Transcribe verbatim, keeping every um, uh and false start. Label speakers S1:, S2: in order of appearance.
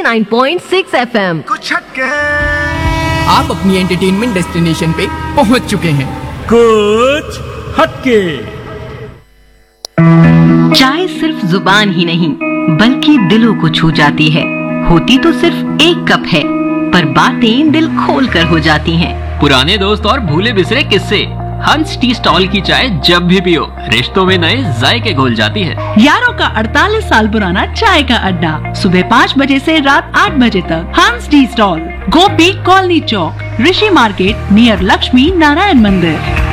S1: Nine point six F M.
S2: कुछ हटके
S3: आप अपनी एंटरटेनमेंट डेस्टिनेशन पे पहुंच चुके हैं।
S4: कुछ हटके।
S5: चाय सिर्फ जुबान ही नहीं बल्कि दिलों को छू जाती है। होती तो सिर्फ एक कप है पर बातें दिल खोल कर हो जाती हैं।
S6: पुराने दोस्त और भूले बिसरे किस्से, हंस टी स्टॉल की चाय जब भी पियो रिश्तों में नए जायके घुल जाती है।
S7: यारों का अड़तालीस साल पुराना चाय का अड्डा, सुबह पाँच बजे से रात आठ बजे तक। हंस टी स्टॉल, गोपी कॉलोनी चौक, ऋषि मार्केट, नियर लक्ष्मी नारायण मंदिर।